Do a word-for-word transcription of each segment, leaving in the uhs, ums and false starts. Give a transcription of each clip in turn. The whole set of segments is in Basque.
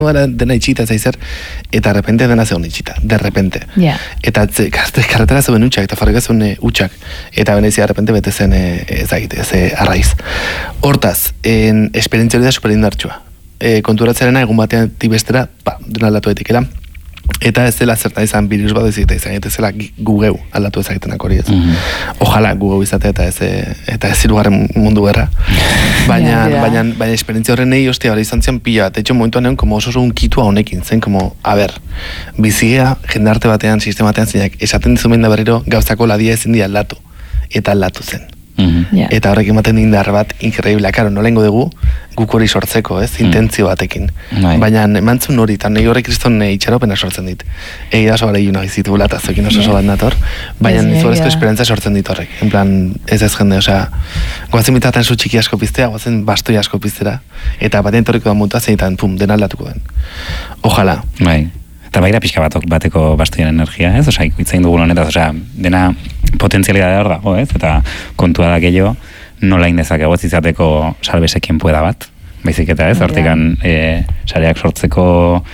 dena itxita zaizer, eta de repente dena zegoen itxita, de repente. Yeah. Eta karretera zegoen utxak, eta farrika zegoen utxak, eta benezia de repente bete zen ezagite, ez arraiz. Hortaz, en, esperientzia hori da superindartxua. E, konturatzerena egun batean tibestera, ba, dena aldatu etikera, eta ez dela zertan izan virus bat ezagite izan, eta ez dela gugeu aldatu ezagitenak hori ez. Mm-hmm. Ojala gugeu izate eta ez, eta ez zirugarren mundu gerra. Baina, yeah, baina, baina esperientzia horren nahi, ostia, hori izan zian pila bat. Etxo momentuan egon, como oso oso unkitua honekin, zen, como, a ber, bizigea, jendarte batean, sistematean zinak, esaten dizumen da berriro, gauzako ladia ezin di aldatu, eta aldatu zen. Mm-hmm. Yeah. Eta horrek ematen indar bat increíble, karo, nolengo dugu guk hori sortzeko, ez, mm. intentzio batekin. Mm. Baina emantzun hori, eta nahi horrek kriston itxaropena sortzen dit. Egi da soba lehiuna bizitugula eta zokin oso sobat nator, baina nizuarezko yeah. esperantza sortzen dit horrek. En plan, ez ez jende, osea, guazen bitaten zu txiki asko piztea, guazen bastoi asko piztera, eta batean torriko da muntua zeitan, pum, dena aldatuko den. Ojala. Bai. Eta baira pixka batok bateko bastoien energia, ez? Osa, ikutzein dugun honetaz, osa, dena potentzialidadea hor dago, ez? Eta kontua da gehiago, nola indezakegu ez izateko salbesekien pueda bat, baizik eta ez, hortikan e, sareak sortzeko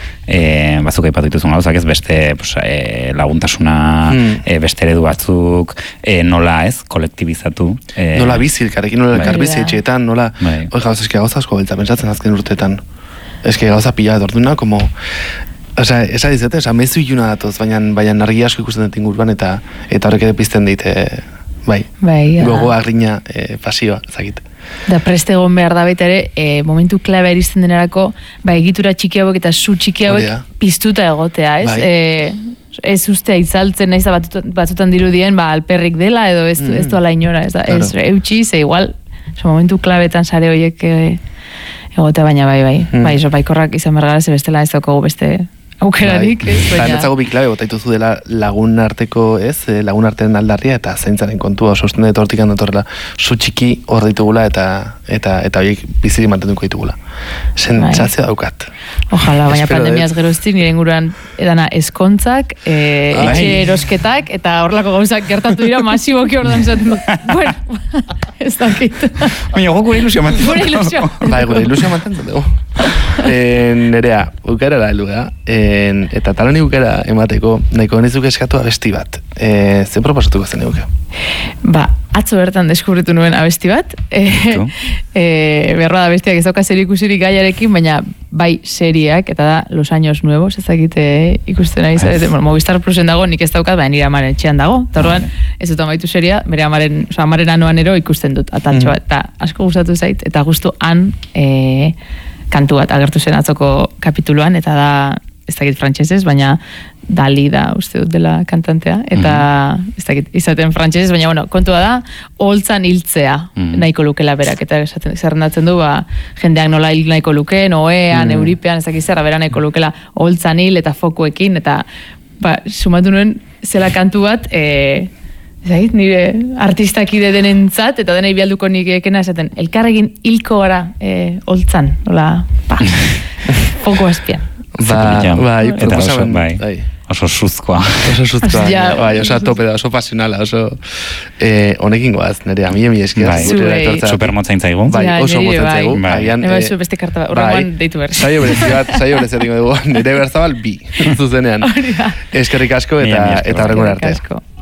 e, batzuk aipatu dituzun gauzak, ez? Beste pues, e, laguntasuna, hmm. e, beste eredu batzuk, e, nola ez, kolektibizatu. E, nola bizi, elkarrekin nola elkar bizi etxeetan, nola, bai. Oi gauz, eski gauza asko beltza pentsatzen azken urteetan. Eski gauza pila edorduna, como... Osa, esa dizete, esa mezu iluna datoz, baina, baina argi asko ikusten dut inguruan, eta eta horrek ere pizten dit, e, bai, bai ja. Gogo agrina e, pasioa, zakit. Da preste egon behar da baita ere, e, momentu klabea iristen denerako, ba, egitura txiki hauek eta su txiki hauek piztuta egotea, ez? Bai. E, ez ustea itzaltzen, naiz da batzutan, batzutan dirudien, ba, alperrik dela, edo ez, mm. ez doala inora, ez da, claro. Ez eutxi, ze igual, so, momentu klabetan sare horiek e, egotea, baina bai, bai, mm. bai, so, baikorrak izan bergara, ze bestela ez daukagu beste... aukerarik, bai. Ez, baina... Netzago bi klabe, botaituzu dela lagun arteko, ez, lagun artean aldarria, eta zaintzaren kontua, oso usten dut hortik handatorrela, su txiki hor ditugula, eta eta eta horiek biziri mantenduko ditugula. Sentsazioa bai. Daukat. Ojalá, baina pandemiaz geroztik, nire inguruan edana eskontzak, e, etxe erosketak, eta horlako gauzak gertatu dira masiboki ordan zaten dut. Bueno, ez dakit. Baina, gure ilusio mantendu. Gure ilusio. Bai, gure ilusio mantendu dugu. Nerea, ukara da heldu da, eta taloni ukara emateko, nahiko nizuk eskatu abesti bat. E, ze proposatuko zen euke? Ba, atzo bertan deskubritu nuen abesti bat. E, e, Berroa da abestiak ez dauka zerikusirik gaiarekin, baina bai seriak, eta da Los Años Nuevos, ez dakite ikusten ari zarete, bueno, Movistar Plusen dago, nik ez daukat, baina nire amaren etxean dago, eta orduan ez dut amaitu seria, bere amaren, oza, amaren anoan ero ikusten dut, ataltxo bat, eta asko gustatu zait, eta justu han e, kantu bat agertu zen atzoko kapituluan, eta da, ez dakit frantsesez, baina Dali da uste dut dela kantantea, eta mm-hmm. ez dakit izaten frantsesez, baina bueno, kontua da, holtzan hiltzea mm-hmm. nahiko lukela berak, eta esaten zerrendatzen du, ba, jendeak nola hil nahiko lukeen, oean, mm-hmm. euripean, ez dakit zerra, bera nahiko lukela holtzan hil eta fokuekin, eta ba, sumatu nuen zela kantu bat, e, ez dakit, nire artistakide denentzat, eta denei bialduko nik ekena esaten, elkarrekin hilko gara e, holtzan, nola, pa, foku azpian. Ba, bai, proposamen, bai. bai. Oso suzkoa. Oso suzkoa, ja, bai, oso tope da, oso pasionala, oso eh, honekin goaz, nire, ami emi eskiaz. Bai, super motzain zaigu. Bai, oso motzain zaigu. Bai, eba zu beste karta bat, horrengoan deitu behar. Saio berezi bat, saio berezi bat, nire behar zabal bi, zuzenean. Eskerrik asko eta horrengoan arte.